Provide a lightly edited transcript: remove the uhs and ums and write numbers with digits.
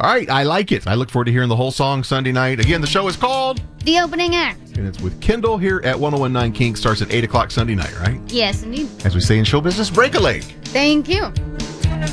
All right, I like it. I look forward to hearing the whole song Sunday night. Again, the show is called The Opening Act. And it's with Kendall here at 1019 Kink. Starts at 8 o'clock Sunday night, right? Yes, indeed. As we say in show business, break a leg. Thank you.